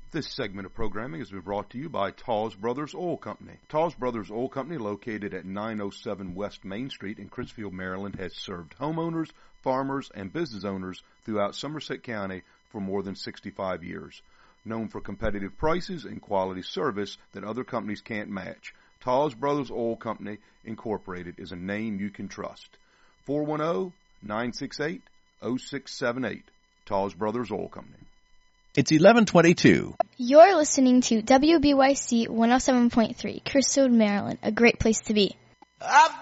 This segment of programming has been brought to you by Tawes Brothers Oil Company. Tawes Brothers Oil Company, located at 907 West Main Street in Crisfield, Maryland, has served homeowners, farmers, and business owners throughout Somerset County for more than 65 years. Known for competitive prices and quality service that other companies can't match, Tawes Brothers Oil Company, Incorporated, is a name you can trust. 410-968-0678. Tawes Brothers Oil Company. It's 11:22. You're listening to WBYC 107.3, Crisfield, Maryland, a great place to be.